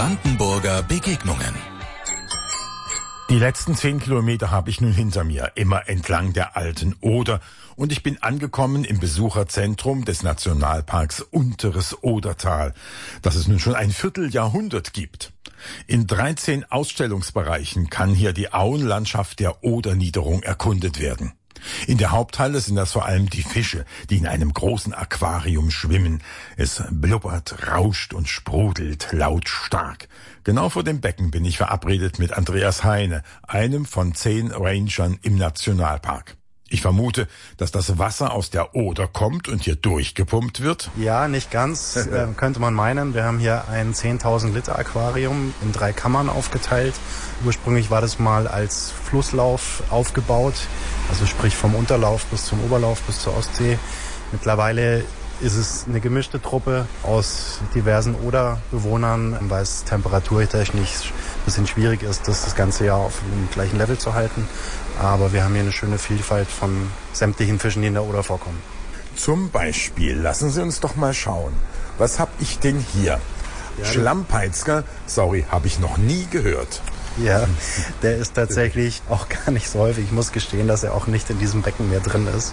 Brandenburger Begegnungen. Die letzten 10 Kilometer habe ich nun hinter mir, immer entlang der alten Oder. Und ich bin angekommen im Besucherzentrum des Nationalparks Unteres Odertal, das es nun schon ein Vierteljahrhundert gibt. In 13 Ausstellungsbereichen kann hier die Auenlandschaft der Oderniederung erkundet werden. In der Haupthalle sind das vor allem die Fische, die in einem großen Aquarium schwimmen. Es blubbert, rauscht und sprudelt lautstark. Genau vor dem Becken bin ich verabredet mit Andreas Heine, einem von 10 Rangern im Nationalpark. Ich vermute, dass das Wasser aus der Oder kommt und hier durchgepumpt wird. Ja, nicht ganz, könnte man meinen. Wir haben hier ein 10.000 Liter Aquarium in 3 Kammern aufgeteilt. Ursprünglich war das mal als Flusslauf aufgebaut, also sprich vom Unterlauf bis zum Oberlauf bis zur Ostsee. Mittlerweile ist es eine gemischte Truppe aus diversen Oderbewohnern, weil es temperaturtechnisch ein bisschen schwierig ist, das ganze Jahr auf dem gleichen Level zu halten. Aber wir haben hier eine schöne Vielfalt von sämtlichen Fischen, die in der Oder vorkommen. Zum Beispiel, lassen Sie uns doch mal schauen. Was hab ich denn hier? Ja, Schlammpeitzger, habe ich noch nie gehört. Ja, der ist tatsächlich auch gar nicht so häufig. Ich muss gestehen, dass er auch nicht in diesem Becken mehr drin ist.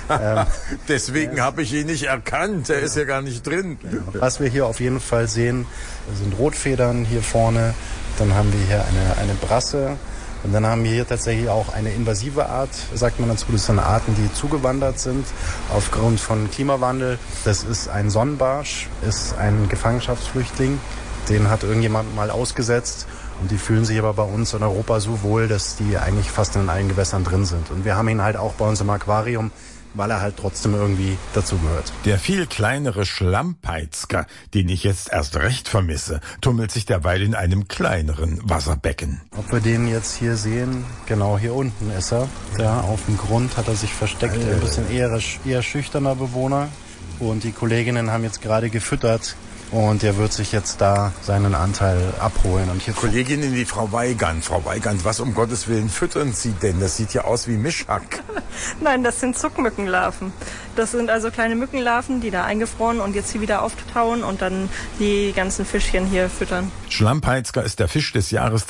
Deswegen habe ich ihn nicht erkannt. Er ist ja gar nicht drin. Genau. Was wir hier auf jeden Fall sehen, sind Rotfedern hier vorne. Dann haben wir hier eine Brasse. Und dann haben wir hier tatsächlich auch eine invasive Art, sagt man dazu. Das sind Arten, die zugewandert sind aufgrund von Klimawandel. Das ist ein Sonnenbarsch, ist ein Gefangenschaftsflüchtling. Den hat irgendjemand mal ausgesetzt. Und die fühlen sich aber bei uns in Europa so wohl, dass die eigentlich fast in allen Gewässern drin sind. Und wir haben ihn halt auch bei uns im Aquarium, weil er halt trotzdem irgendwie dazugehört. Der viel kleinere Schlammpeitzger, den ich jetzt erst recht vermisse, tummelt sich derweil in einem kleineren Wasserbecken. Ob wir den jetzt hier sehen? Genau, hier unten ist er. Da auf dem Grund hat er sich versteckt. Ein bisschen eher schüchterner Bewohner. Und die Kolleginnen haben jetzt gerade gefüttert. Und er wird sich jetzt da seinen Anteil abholen. Und hier Kollegin, die Frau Weigand. Frau Weigand, was um Gottes Willen füttern Sie denn? Das sieht ja aus wie Mischhack. Nein, das sind Zuckmückenlarven. Das sind also kleine Mückenlarven, die da eingefroren und jetzt hier wieder auftauen und dann die ganzen Fischchen hier füttern. Schlammpeitzger ist der Fisch des Jahres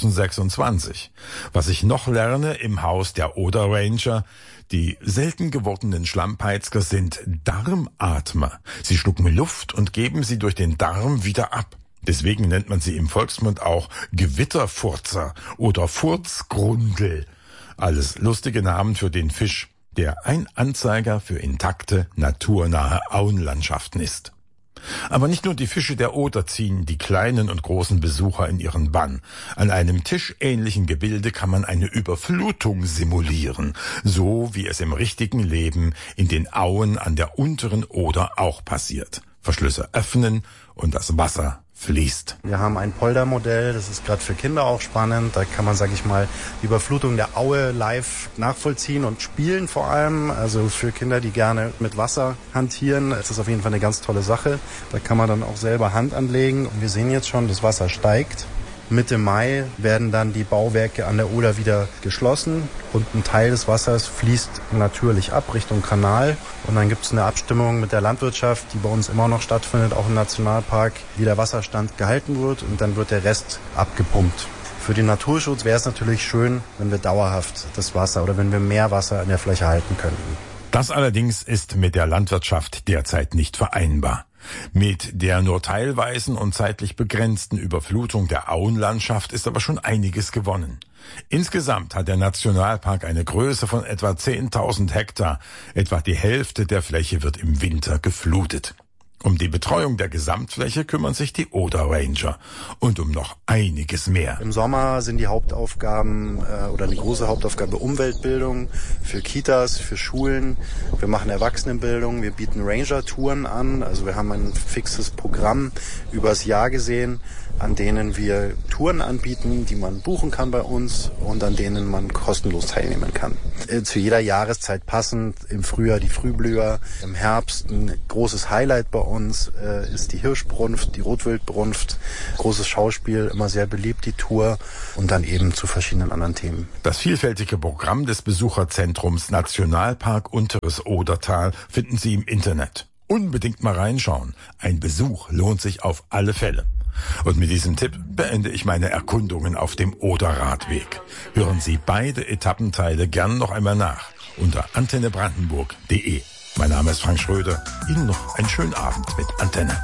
2026. Was ich noch lerne im Haus der Oder Ranger: Die selten gewordenen Schlammpeitzger sind Darmatmer. Sie schlucken Luft und geben sie durch den Darm wieder ab. Deswegen nennt man sie im Volksmund auch Gewitterfurzer oder Furzgrundel. Alles lustige Namen für den Fisch, der ein Anzeiger für intakte, naturnahe Auenlandschaften ist. Aber nicht nur die Fische der Oder ziehen die kleinen und großen Besucher in ihren Bann. An einem tischähnlichen Gebilde kann man eine Überflutung simulieren, so wie es im richtigen Leben in den Auen an der unteren Oder auch passiert. Verschlüsse öffnen und das Wasser fließt. Wir haben ein Poldermodell, das ist gerade für Kinder auch spannend. Da kann man, sage ich mal, die Überflutung der Aue live nachvollziehen und spielen vor allem. Also für Kinder, die gerne mit Wasser hantieren, ist das auf jeden Fall eine ganz tolle Sache. Da kann man dann auch selber Hand anlegen. Und wir sehen jetzt schon, das Wasser steigt. Mitte Mai werden dann die Bauwerke an der Oder wieder geschlossen und ein Teil des Wassers fließt natürlich ab Richtung Kanal. Und dann gibt es eine Abstimmung mit der Landwirtschaft, die bei uns immer noch stattfindet, auch im Nationalpark, wie der Wasserstand gehalten wird, und dann wird der Rest abgepumpt. Für den Naturschutz wäre es natürlich schön, wenn wir dauerhaft das Wasser oder wenn wir mehr Wasser an der Fläche halten könnten. Das allerdings ist mit der Landwirtschaft derzeit nicht vereinbar. Mit der nur teilweisen und zeitlich begrenzten Überflutung der Auenlandschaft ist aber schon einiges gewonnen. Insgesamt hat der Nationalpark eine Größe von etwa 10.000 Hektar. Etwa die Hälfte der Fläche wird im Winter geflutet. Um die Betreuung der Gesamtfläche kümmern sich die Oder Ranger und um noch einiges mehr. Im Sommer sind die Hauptaufgaben oder eine große Hauptaufgabe Umweltbildung für Kitas, für Schulen. Wir machen Erwachsenenbildung, wir bieten Ranger-Touren an. Also wir haben ein fixes Programm übers Jahr gesehen, an denen wir Touren anbieten, die man buchen kann bei uns und an denen man kostenlos teilnehmen kann. Zu jeder Jahreszeit passend. Im Frühjahr die Frühblüher, im Herbst ein großes Highlight bei uns ist die Hirschbrunft, die Rotwildbrunft. Großes Schauspiel, immer sehr beliebt, die Tour, und dann eben zu verschiedenen anderen Themen. Das vielfältige Programm des Besucherzentrums Nationalpark Unteres Odertal finden Sie im Internet. Unbedingt mal reinschauen. Ein Besuch lohnt sich auf alle Fälle. Und mit diesem Tipp beende ich meine Erkundungen auf dem Oder-Radweg. Hören Sie beide Etappenteile gern noch einmal nach unter antennebrandenburg.de. Mein Name ist Frank Schröder. Ihnen noch einen schönen Abend mit Antenne.